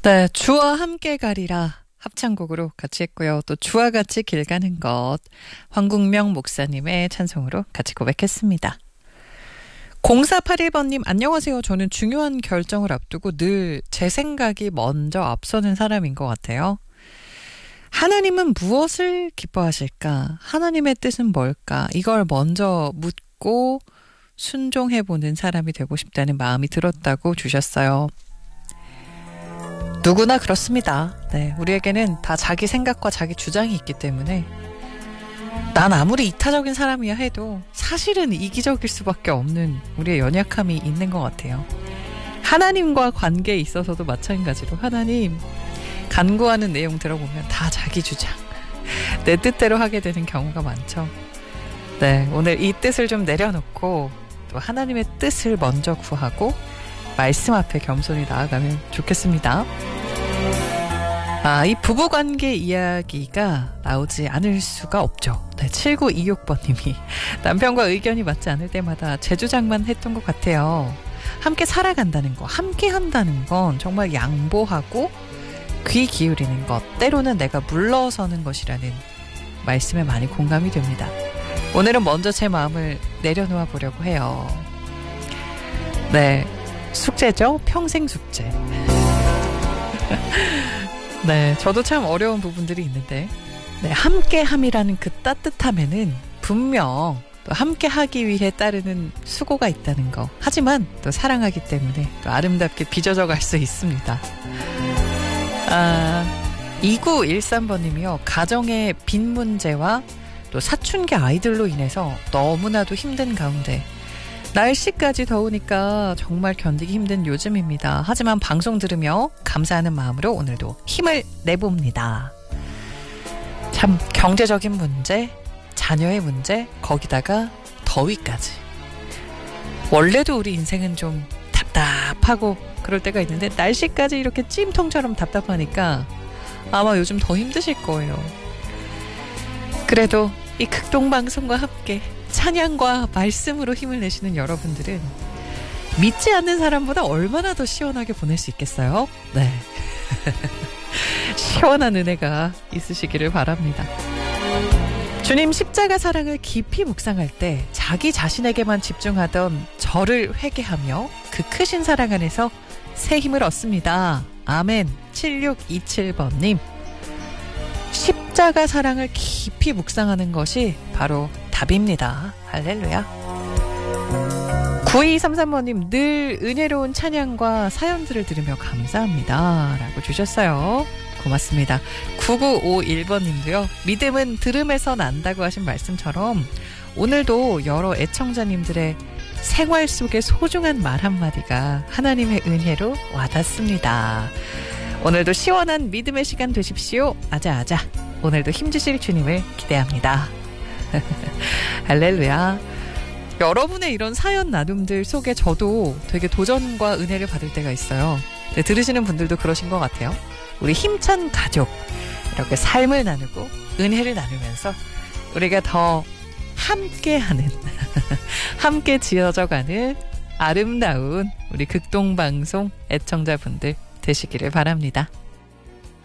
네, 주와 함께 가리라 합창곡으로 같이 했고요. 또 주와 같이 길 가는 것 황국명 목사님의 찬송으로 같이 고백했습니다. 0481번님 안녕하세요. 저는 중요한 결정을 앞두고 늘 제 생각이 먼저 앞서는 사람인 것 같아요. 하나님은 무엇을 기뻐하실까? 하나님의 뜻은 뭘까? 이걸 먼저 묻고 순종해보는 사람이 되고 싶다는 마음이 들었다고 주셨어요. 누구나 그렇습니다. 네, 우리에게는 다 자기 생각과 자기 주장이 있기 때문에 난 아무리 이타적인 사람이야 해도 사실은 이기적일 수밖에 없는 우리의 연약함이 있는 것 같아요. 하나님과 관계에 있어서도 마찬가지로 하나님 간구하는 내용 들어보면 다 자기 주장, 내 뜻대로 하게 되는 경우가 많죠. 네, 오늘 이 뜻을 좀 내려놓고 또 하나님의 뜻을 먼저 구하고 말씀 앞에 겸손히 나아가면 좋겠습니다. 이 부부관계 이야기가 나오지 않을 수가 없죠. 네, 7926번님이 남편과 의견이 맞지 않을 때마다 제 주장만 했던 것 같아요. 함께 살아간다는 거, 함께 한다는 건 정말 양보하고 귀 기울이는 것, 때로는 내가 물러서는 것이라는 말씀에 많이 공감이 됩니다. 오늘은 먼저 제 마음을 내려놓아 보려고 해요. 네, 숙제죠? 평생 숙제. 네, 저도 참 어려운 부분들이 있는데 네, 함께함이라는 그 따뜻함에는 분명 또 함께하기 위해 따르는 수고가 있다는 거. 하지만 또 사랑하기 때문에 또 아름답게 빚어져 갈 수 있습니다. 2913번님이요. 가정의 빈 문제와 또 사춘기 아이들로 인해서 너무나도 힘든 가운데 날씨까지 더우니까 정말 견디기 힘든 요즘입니다. 하지만 방송 들으며 감사하는 마음으로 오늘도 힘을 내봅니다. 참 경제적인 문제, 자녀의 문제, 거기다가 더위까지. 원래도 우리 인생은 좀 답답하고 그럴 때가 있는데 날씨까지 이렇게 찜통처럼 답답하니까 아마 요즘 더 힘드실 거예요. 그래도 이 극동방송과 함께 찬양과 말씀으로 힘을 내시는 여러분들은 믿지 않는 사람보다 얼마나 더 시원하게 보낼 수 있겠어요? 네. 시원한 은혜가 있으시기를 바랍니다. 주님 십자가 사랑을 깊이 묵상할 때 자기 자신에게만 집중하던 저를 회개하며 그 크신 사랑 안에서 새 힘을 얻습니다. 아멘. 7627번님. 십자가 사랑을 깊이 묵상하는 것이 바로 답입니다. 할렐루야. 9233번님 늘 은혜로운 찬양과 사연들을 들으며 감사합니다. 라고 주셨어요. 고맙습니다. 9951번님도요. 믿음은 들음에서 난다고 하신 말씀처럼 오늘도 여러 애청자님들의 생활 속의 소중한 말 한마디가 하나님의 은혜로 와닿습니다. 오늘도 시원한 믿음의 시간 되십시오. 아자아자. 오늘도 힘주실 주님을 기대합니다. 할렐루야. 여러분의 이런 사연 나눔들 속에 저도 되게 도전과 은혜를 받을 때가 있어요. 네, 들으시는 분들도 그러신 것 같아요. 우리 힘찬 가족 이렇게 삶을 나누고 은혜를 나누면서 우리가 더 함께하는 함께 지어져가는 아름다운 우리 극동방송 애청자분들 되시기를 바랍니다.